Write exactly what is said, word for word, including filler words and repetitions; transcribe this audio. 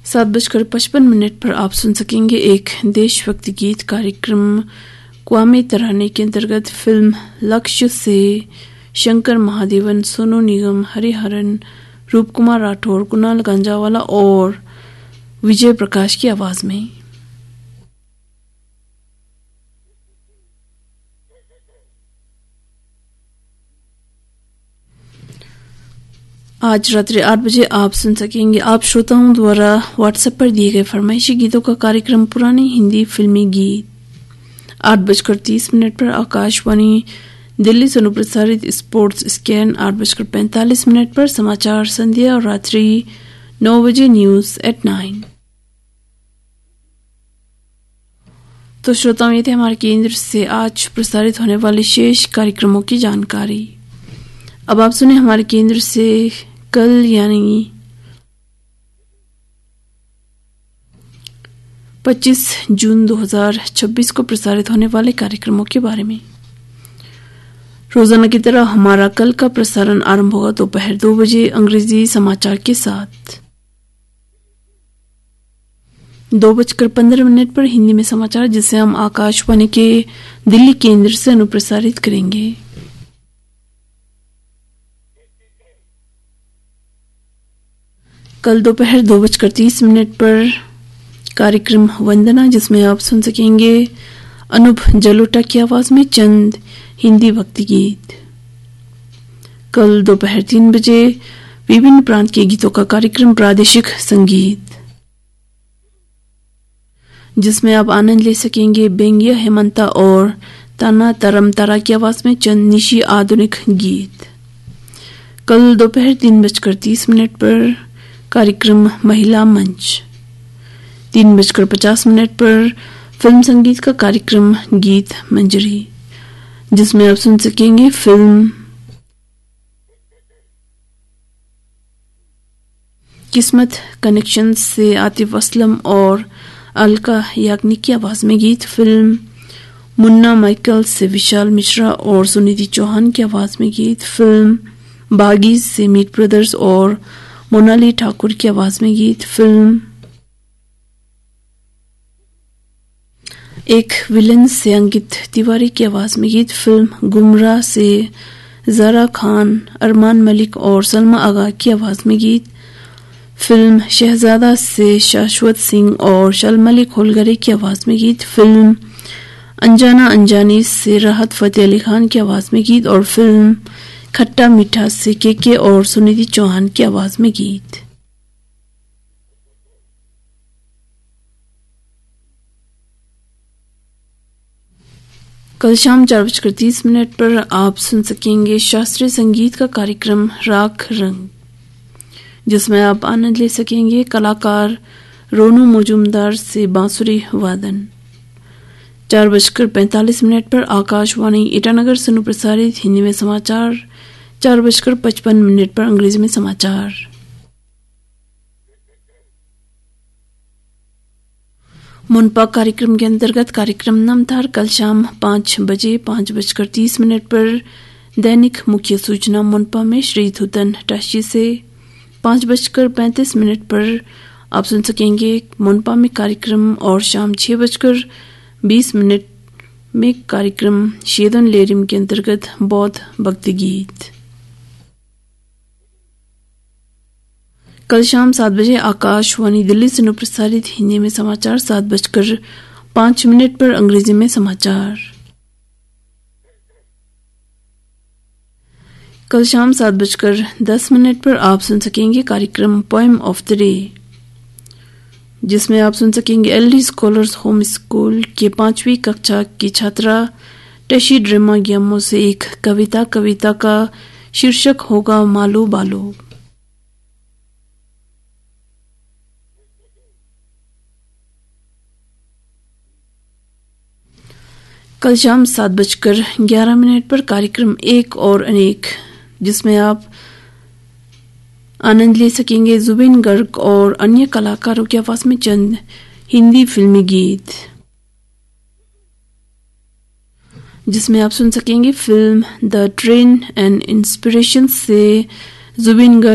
सात बजकर पचपन मिनट पर आप सुन सकेंगे एक देशभक्ति गीत। कार्यक्रम क्वामे तराने के अंतर्गत फिल्म लक्ष्य से शंकर महादेवन, सोनू निगम, हरिहरन, रूप कुमार राठौर, कुणाल गंजावाला और विजय प्रकाश की आवाज में। आज रात्रि आठ बजे आप सुन सकेंगे आप श्रोताओं द्वारा व्हाट्सएप पर दिए गए फरमाइशी गीतों का कार्यक्रम पुराने हिंदी फिल्मी गीत। आठ बजकर तीस मिनट पर आकाशवाणी दिल्ली से अनुप्रसारित स्पोर्ट्स स्कैन। आठ बजकर पैंतालीस मिनट पर समाचार संध्या और रात्रि नौ बजे न्यूज एट नाइन। तो श्रोताओं, ये थे हमारे केंद्र से आज प्रसारित होने वाले शेष कार्यक्रमों की जानकारी। अब आप सुने हमारे केंद्र से कल यानी पच्चीस जून दो हज़ार छब्बीस को प्रसारित होने वाले कार्यक्रमों के बारे में। रोजाना की तरह हमारा कल का प्रसारण आरंभ होगा दोपहर दो बजे अंग्रेजी समाचार के साथ। दो बजकर पंद्रह मिनट पर हिंदी में समाचार, जिसे हम आकाशवाणी के दिल्ली केंद्र से अनुप्रसारित करेंगे। कल दोपहर दो बजकर तीस मिनट पर कार्यक्रम वंदना, जिसमें आप सुन सकेंगे अनूप जलोटा की आवाज में चंद हिंदी भक्ति गीत। कल दोपहर तीन बजे विभिन्न प्रांत के गीतों का कार्यक्रम प्रादेशिक संगीत, जिसमें आप आनंद ले सकेंगे बेंगिया हेमंता और ताना तरम तारा की आवाज में चंद निशी आधुनिक गीत। कल दोपहर तीन बजकर तीस मिनट पर कार्यक्रम महिला मंच। तीन बजकर पचास मिनट पर फिल्म संगीत का कार्यक्रम गीत मंजरी, जिसमें आप सुन सकेंगे फिल्म किस्मत कनेक्शन से आतिफ असलम और अलका याग्निक की आवाज में गीत। फिल्म मुन्ना माइकल से विशाल मिश्रा और सुनिधि चौहान की आवाज में गीत। फिल्म बागी से मीट ब्रदर्स और मोनाली ठाकुर की आवाज में गीत। फिल्म एक विलन से अंकित तिवारी की आवाज में गीत। फिल्म गुमराह से ज़रा खान, अरमान मलिक और सलमा आगा की आवाज में गीत। फिल्म शहजादा से शाश्वत सिंह और शलमली खोलगरे की आवाज में गीत। फिल्म अनजाना अनजानी से राहत फतेह अली खान की आवाज में गीत और फिल्म खट्टा मीठा से केके और सुनिधि चौहान की आवाज में गीत। कल शाम चार बजकर तीस मिनट पर आप सुन सकेंगे शास्त्रीय संगीत का कार्यक्रम राग रंग, जिसमें आप आनंद ले सकेंगे कलाकार रोनू मजुमदार से बांसुरी वादन। चार बजकर पैंतालीस मिनट पर आकाशवाणी ईटानगर से प्रसारित हिंदी में समाचार। चार बजकर पचपन मिनट पर अंग्रेजी में समाचार। मुनपा कार्यक्रम के अंतर्गत कार्यक्रम नमथार कल शाम पांच बजे पांच बजकर तीस मिनट पर दैनिक मुख्य सूचना मुनपा में श्री धुतन टाशी से। पांच बजकर पैंतीस मिनट पर आप सुन सकेंगे मुनपा में कार्यक्रम और शाम छह बजकर बीस मिनट में कार्यक्रम शेदन लेरिम के अंतर्गत बौद्ध भक्ति गीत। कल शाम सात बजे आकाशवाणी दिल्ली से प्रसारित हिंदी में समाचार। सात बजकर पांच मिनट पर अंग्रेजी में समाचार। कल शाम सात बजकर दस मिनट पर आप सुन सकेंगे कार्यक्रम पोएम ऑफ द डे, जिसमें आप सुन सकेंगे एलडी स्कॉलर्स होम स्कूल के पांचवी कक्षा की छात्रा टशी ड्रेमा ग्यामो से एक कविता। कविता का शीर्षक होगा मालू बालू। कल शाम सात बजकर ग्यारह मिनट पर कार्यक्रम एक और अनेक, जिसमें आप आनंद ले सकेंगे जुबिन गर्ग और अन्य कलाकारों की आवाज में चंद हिंदी फिल्मी गीत, जिसमें आप सुन सकेंगे film the train and inspiration से जुबिन गर्ग